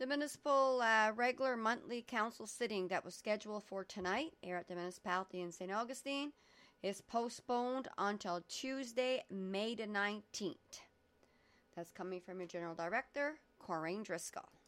The municipal regular monthly council sitting that was scheduled for tonight here at the municipality in St. Augustine is postponed until Tuesday, May the 19th. That's coming from your General Director, Corinne Driscoll.